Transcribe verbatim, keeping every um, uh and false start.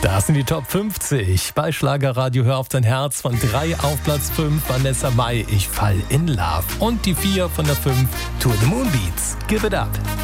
Das sind die Top fünfzig. Bei Schlagerradio Hör auf dein Herz von drei auf Platz fünf. Vanessa Mai, Ich fall in love. Und die vier von der fünf, To the Moon Beats, Give it up.